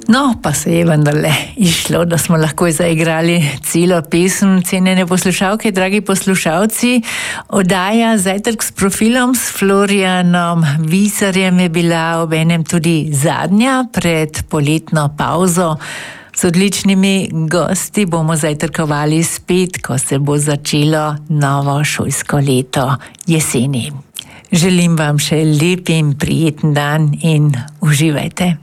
No, pa se je vendarle išlo, da smo lahko zaigrali celo pesem. Cenjene poslušalke, dragi poslušalci, oddaja Zajtrk s profilom s Florijanom Visarjem je bila obenem tudi zadnja pred poletno pavzo. Z odličnimi gosti bomo zajtrkovali spet, ko se bo začelo novo šolsko leto jeseni. Želim vam še lep in prijeten dan in uživajte.